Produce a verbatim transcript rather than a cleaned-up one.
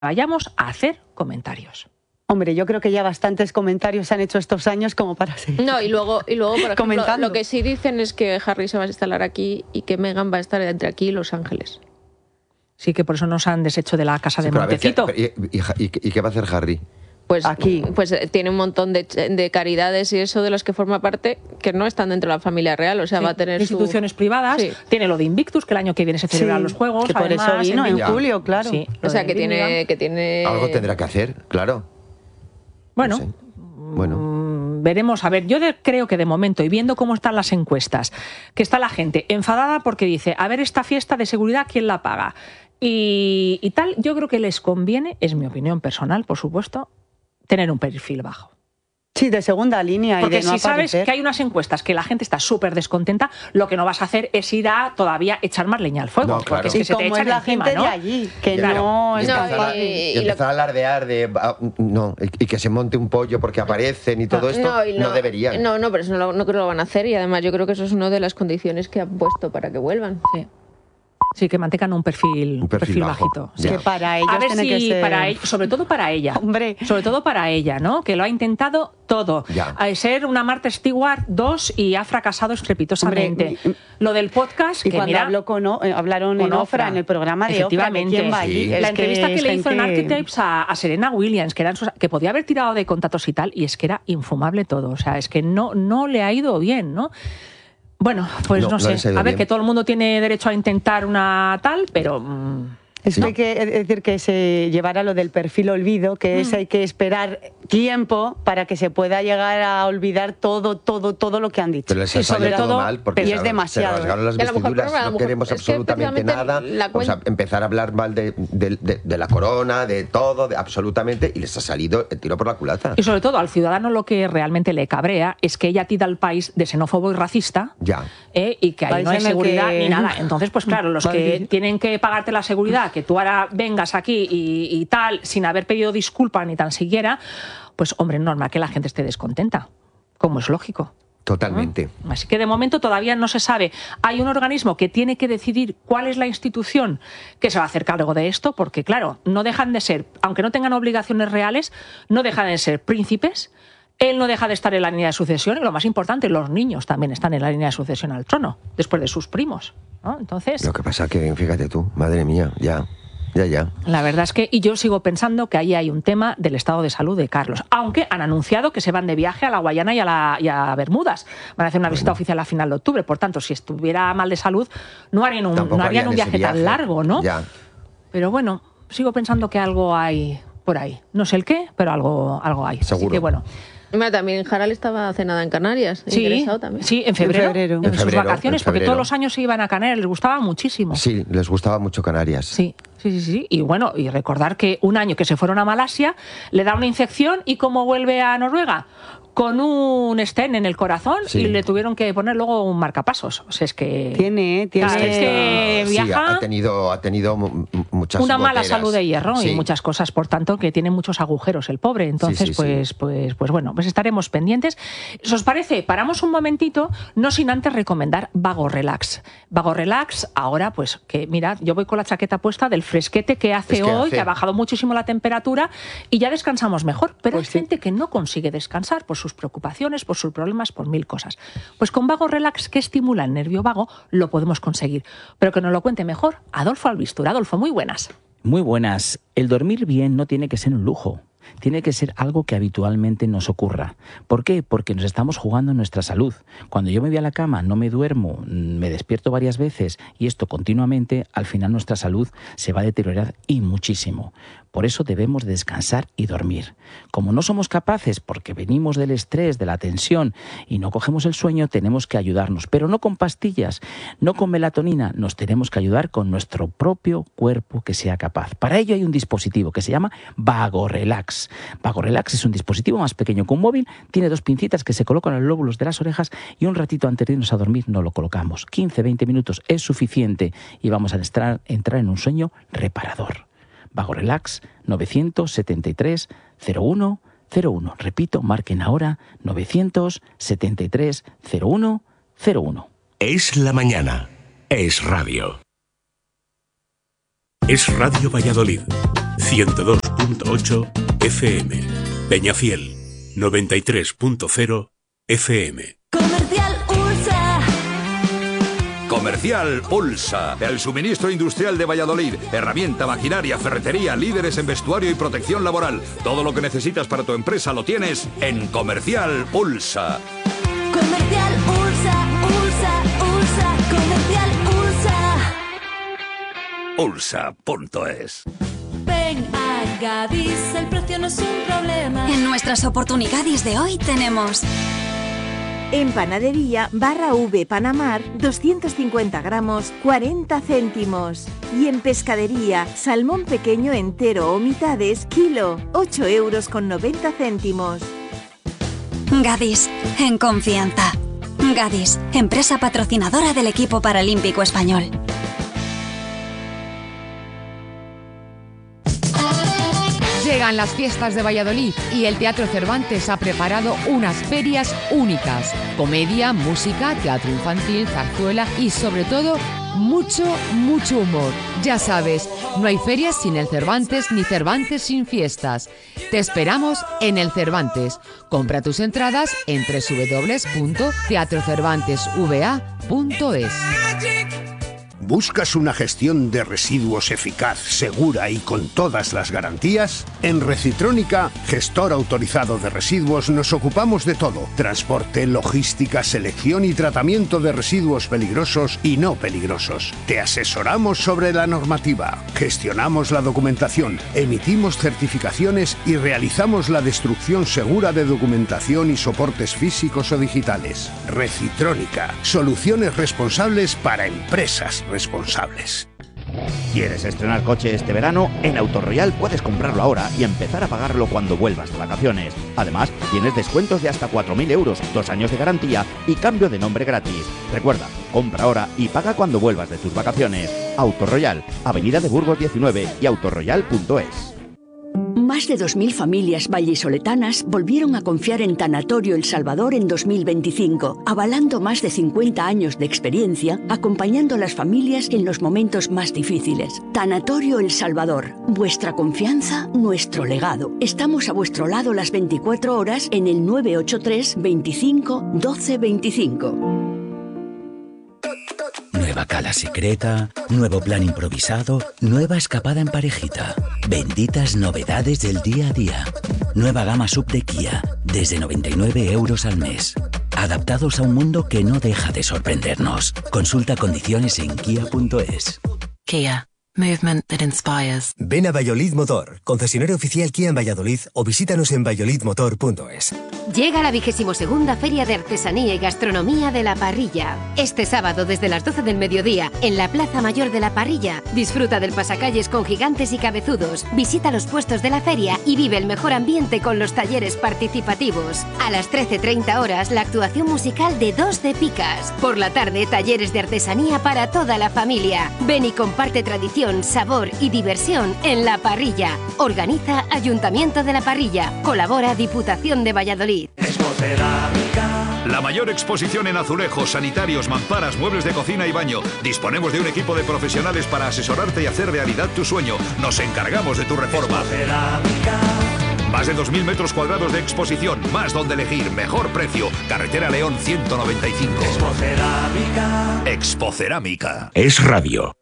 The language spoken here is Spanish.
vayamos a hacer comentarios. Hombre, yo creo que ya bastantes comentarios se han hecho estos años como para seguir. No, y luego, y luego por ejemplo, comentando. Lo que sí dicen es que Harry se va a instalar aquí y que Meghan va a estar entre aquí y Los Ángeles. Sí, que por eso nos han deshecho de la casa sí, de Montecito. Ver, ¿qué, y, y, y, ¿Y qué va a hacer Harry? Pues aquí pues tiene un montón de, de caridades y eso de los que forma parte que no están dentro de la familia real, o sea, sí, va a tener instituciones su... privadas, sí. Tiene lo de Invictus, que el año que viene se celebran sí, los Juegos, que por además, eso vino en, en julio, claro. Sí, o sea, que tiene, que tiene... Algo tendrá que hacer, claro. Bueno, no sé. bueno. Mmm, veremos. A ver, yo de, creo que de momento, y viendo cómo están las encuestas, que está la gente enfadada porque dice, a ver, esta fiesta de seguridad, ¿quién la paga? Y, y tal, yo creo que les conviene, es mi opinión personal, por supuesto, tener un perfil bajo. Sí, de segunda línea. Porque y de no si aparecer. sabes que hay unas encuestas que la gente está súper descontenta, lo que no vas a hacer es ir a todavía echar más leña al fuego. No, claro. Porque es que y se te como echan es la encima, gente ¿no? de allí, que claro. no es No, tan y- fácil. Y y empezar lo- a alardear de ah, no, y que se monte un pollo porque aparecen y todo esto, no, y no deberían. No, no, pero eso no, lo- no creo que lo van a hacer y además yo creo que eso es una de las condiciones que han puesto para que vuelvan. Sí. Sí, que mantengan un perfil, Un perfil perfil bajo. bajito. Sí. Ya. Que para ellos A ver tiene si que ser... para ella, sobre todo para ella, Hombre. sobre todo para ella, ¿no? Que lo ha intentado todo. Ya. A ser una Martha Stewart dos y ha fracasado estrepitosamente. Hombre, lo del podcast, Y que cuando mira, habló con, o- eh, hablaron con en Ofra, Ofra. en el programa de Ofra, de Efectivamente. quién va allí. Sí. Es la entrevista que, es le hizo en gente- Archetypes a, a Serena Williams, que, eran sus- que podía haber tirado de contactos y tal, y es que era infumable todo. O sea, es que no, no le ha ido bien, ¿no? Bueno, pues No, no, no les ha sé. ido A ver, bien. que todo el mundo tiene derecho a intentar una tal, pero... mmm, Es No. hay que es decir que se llevara lo del perfil olvido, que es hay que esperar tiempo para que se pueda llegar a olvidar todo, todo, todo lo que han dicho. Pero les Y ha sobre salido todo todo- mal porque y es se- demasiado, se rasgaron las Y a lo mejor, vestiduras, pero a lo no mejor queremos es que absolutamente precisamente nada. la Vamos a cuen- empezar a hablar mal de, de, de- de la corona, de todo, de absolutamente, y les ha salido el tiro por la culata. Y sobre todo al ciudadano lo que realmente le cabrea es que ella tira al país de xenófobo y racista, Ya. ¿eh? Y que ahí País no hay en el seguridad que- ni nada. Entonces, pues claro, los que Vale. tienen que pagarte la seguridad, que tú ahora vengas aquí y, y tal, sin haber pedido disculpa ni tan siquiera, pues hombre, es normal que la gente esté descontenta, como es lógico. Totalmente. Así que de momento todavía no se sabe. Hay un organismo que tiene que decidir cuál es la institución que se va a hacer cargo de esto, porque claro, no dejan de ser, aunque no tengan obligaciones reales, no dejan de ser príncipes. Él no deja de estar en la línea de sucesión y lo más importante, los niños también están en la línea de sucesión al trono, después de sus primos, ¿no? Entonces, Lo que pasa que, fíjate tú, madre mía, ya, ya, ya. la verdad es que, y yo sigo pensando que ahí hay un tema del estado de salud de Carlos, aunque han anunciado que se van de viaje a la Guayana y a, la, y a Bermudas. Van a hacer una Bueno. visita oficial a final de octubre. Por tanto, si estuviera mal de salud, no harían un, Tampoco no harían harían un ese viaje, tan viaje. largo, ¿no? Ya. Pero bueno, sigo pensando que algo hay por ahí. No sé el qué, pero algo, algo hay. Así Seguro. que bueno. Mira, también Harald estaba cenada en Canarias, Sí, ingresado también. sí, en febrero, en, febrero. En sus febrero, vacaciones, en porque febrero. todos los años se iban a Canarias, les gustaba muchísimo. Sí, les gustaba mucho Canarias. Sí, sí, sí, sí. Y bueno, y recordar que un año que se fueron a Malasia, le da una infección y ¿cómo vuelve a Noruega? Con un stent en el corazón Sí. y le tuvieron que poner luego un marcapasos. O sea, es que... Tiene, tiene... Cada vez que Sí, viaja, ha tenido, ha tenido mu- muchas una mala goteras. salud de hierro Sí. y muchas cosas, por tanto, que tiene muchos agujeros el pobre. Entonces, Sí, sí, sí. pues, pues, pues bueno, pues estaremos pendientes. ¿Os parece? Paramos un momentito, no sin antes recomendar Vago Relax. Vago Relax, ahora, pues, que mirad, yo voy con la chaqueta puesta del fresquete que hace Es que hoy, hace. que ha bajado muchísimo la temperatura y ya descansamos mejor. Pero Pues hay sí. gente que no consigue descansar por sus preocupaciones, por sus problemas, por mil cosas. Pues con Vago Relax, que estimula el nervio vago, lo podemos conseguir. Pero que nos lo cuente mejor Adolfo Albistur. Adolfo, muy buenas. Muy buenas. El dormir bien no tiene que ser un lujo. Tiene que ser algo que habitualmente nos ocurra. ¿Por qué? Porque nos estamos jugando nuestra salud. Cuando yo me voy a la cama, no me duermo, me despierto varias veces y esto continuamente, al final nuestra salud se va a deteriorar y muchísimo. Por eso debemos descansar y dormir. Como no somos capaces, porque venimos del estrés, de la tensión y no cogemos el sueño, tenemos que ayudarnos. Pero no con pastillas, no con melatonina, nos tenemos que ayudar con nuestro propio cuerpo que sea capaz. Para ello hay un dispositivo que se llama Vago Relax. Vago Relax es un dispositivo más pequeño que un móvil, tiene dos pincitas que se colocan en los lóbulos de las orejas y un ratito antes de irnos a dormir nos lo colocamos. quince a veinte minutos es suficiente y vamos a entrar, entrar en un sueño reparador. Vago Relax nueve siete tres cero uno cero uno. Repito, marquen ahora nueve siete tres cero uno cero uno. Es la mañana. Es radio. Es Radio Valladolid. ciento dos punto ocho F M. Peñafiel, noventa y tres punto cero F M. Comercial Ulsa. Comercial Ulsa, el suministro industrial de Valladolid. Herramienta, maquinaria, ferretería, líderes en vestuario y protección laboral. Todo lo que necesitas para tu empresa lo tienes en Comercial Ulsa. Comercial Ulsa, Ulsa, Ulsa, Comercial Ulsa. Ulsa punto es. Ven a Gadis, el precio no es un problema. En nuestras oportunidades de hoy tenemos... En panadería, barra V Panamar, doscientos cincuenta gramos, cuarenta céntimos. Y en pescadería, salmón pequeño entero o mitades, kilo, ocho euros con noventa céntimos. Gadis, en confianza. Gadis, empresa patrocinadora del equipo paralímpico español. Llegan las fiestas de Valladolid y el Teatro Cervantes ha preparado unas ferias únicas. Comedia, música, teatro infantil, zarzuela y sobre todo mucho, mucho humor. Ya sabes, no hay ferias sin el Cervantes ni Cervantes sin fiestas. Te esperamos en el Cervantes. Compra tus entradas en doble u doble u doble u punto teatro cervantes v a punto es. ¿Buscas una gestión de residuos eficaz, segura y con todas las garantías? En Recitrónica, gestor autorizado de residuos, nos ocupamos de todo. Transporte, logística, selección y tratamiento de residuos peligrosos y no peligrosos. Te asesoramos sobre la normativa, gestionamos la documentación, emitimos certificaciones y realizamos la destrucción segura de documentación y soportes físicos o digitales. Recitrónica, soluciones responsables para empresas responsables. ¿Quieres estrenar coche este verano? En Autoroyal puedes comprarlo ahora y empezar a pagarlo cuando vuelvas de vacaciones. Además, tienes descuentos de hasta cuatro mil euros, dos años de garantía y cambio de nombre gratis. Recuerda, compra ahora y paga cuando vuelvas de tus vacaciones. Autoroyal, Avenida de Burgos diecinueve y autoroyal punto es. Más de dos mil familias vallisoletanas volvieron a confiar en Tanatorio El Salvador en dos mil veinticinco, avalando más de cincuenta años de experiencia, acompañando a las familias en los momentos más difíciles. Tanatorio El Salvador, vuestra confianza, nuestro legado. Estamos a vuestro lado las veinticuatro horas en el nueve ocho tres, veinticinco, doce veinticinco. Nueva cala secreta, nuevo plan improvisado, nueva escapada en parejita. Benditas novedades del día a día. Nueva gama sub de Kia, desde noventa y nueve euros al mes. Adaptados a un mundo que no deja de sorprendernos. Consulta condiciones en kia punto es. Kia. Movement that inspires. Ven a Valladolid Motor, concesionario oficial Kia en Valladolid o visítanos en valladolid motor punto es. Llega la vigésimo segunda Feria de Artesanía y Gastronomía de La Parrilla. Este sábado desde las doce del mediodía en la Plaza Mayor de La Parrilla. Disfruta del pasacalles con gigantes y cabezudos. Visita los puestos de la feria y vive el mejor ambiente con los talleres participativos. A las trece treinta horas la actuación musical de Dos de Picas. Por la tarde talleres de artesanía para toda la familia. Ven y comparte tradición, sabor y diversión en La Parrilla. Organiza Ayuntamiento de La Parrilla. Colabora Diputación de Valladolid. La mayor exposición en azulejos, sanitarios, mamparas, muebles de cocina y baño. Disponemos de un equipo de profesionales para asesorarte y hacer realidad tu sueño. Nos encargamos de tu reforma. Más de dos mil metros cuadrados de exposición, más donde elegir, mejor precio. Carretera León ciento noventa y cinco. Expocerámica. Expocerámica. Es radio.